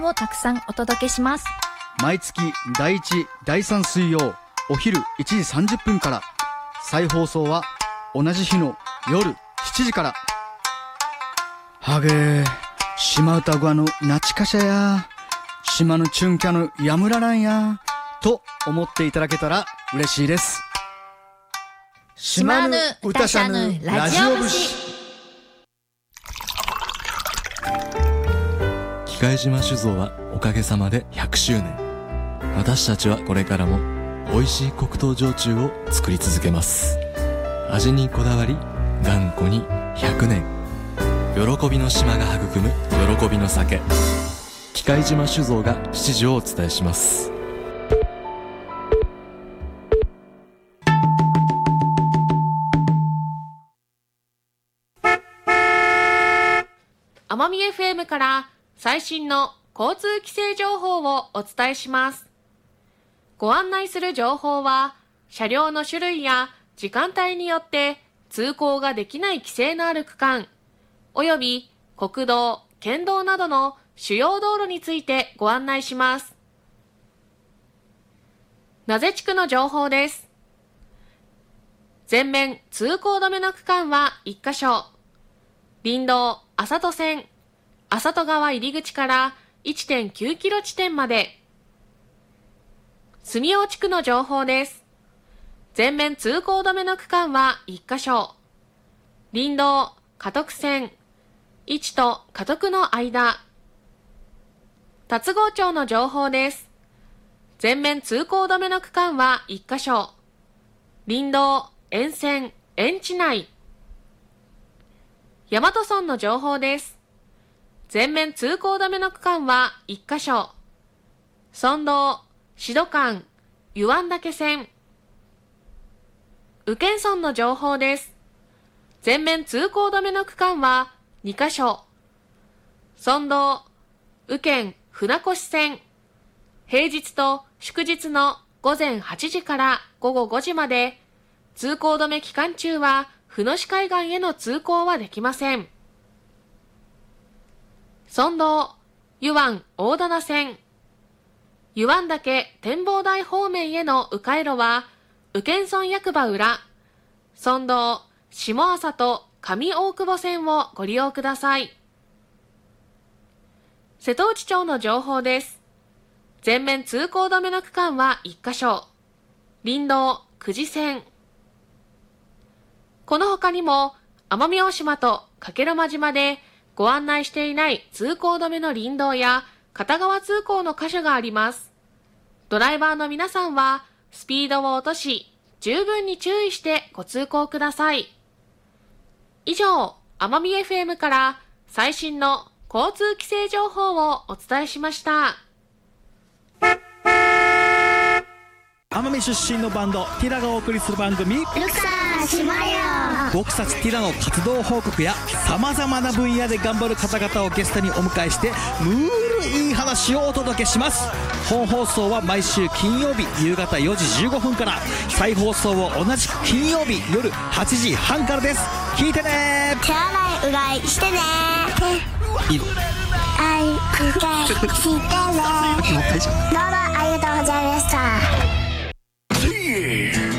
をたくさんお届けします。 毎月第1、第3水曜お昼1時30分から、再放送は同じ日の夜7時から。はげー、島唄ごわぬなちかしゃや、島のチュンキャのやむららんやと思っていただけたら嬉しいです。 島ぬ歌しゃぬラジオ節。 喜界島酒造はおかげさまで100周年。私たちはこれからも美味しい黒糖焼酎を作り続けます。味にこだわり、頑固に100年。喜びの島が育む喜びの酒。喜界島酒造が七時をお伝えします。 奄美 FM から最新の交通規制情報をお伝えします。ご案内する情報は、車両の種類や時間帯によって通行ができない規制のある区間、および国道、県道などの主要道路についてご案内します。名瀬地区の情報です。全面通行止めの区間は1カ所。林道浅戸線、浅戸川入り口から 1.9 キロ地点まで。住尾地区の情報です。全面通行止めの区間は1カ所。林道加徳線、市と加徳の間。龍郷町の情報です。全面通行止めの区間は1カ所。林道沿線、園地内。大和村の情報です。全面通行止めの区間は1カ所。村道、志度間、湯湾岳線。宇検村の情報です。全面通行止めの区間は2カ所。村道、宇検船越線。平日と祝日の午前8時から午後5時まで、通行止め期間中は船越海岸への通行はできません。村道、湯湾大棚線。湯湾岳展望台方面への迂回路は、宇検村役場裏、村道、下浅と上大久保線をご利用ください。瀬戸内町の情報です。全面通行止めの区間は1カ所。林道、久慈線。この他にも、奄美大島と加計呂麻島でご案内していない通行止めの林道や片側通行の箇所があります。ドライバーの皆さんはスピードを落とし、十分に注意してご通行ください。以上、奄美 FM から最新の交通規制情報をお伝えしました。 奄美出身のバンドティラがお送りする番組、 ルクサー島よ。 僕たちティラの活動報告やさまざまな分野で頑張る方々をゲストにお迎えして、ムールいい話をお届けします。本放送は毎週金曜日夕方4時15分から、再放送を同じく金曜日夜8時半からです。聞いてね。 手洗いうがいしてね。 いいのあいうがいしてね。どうもありがとうございました。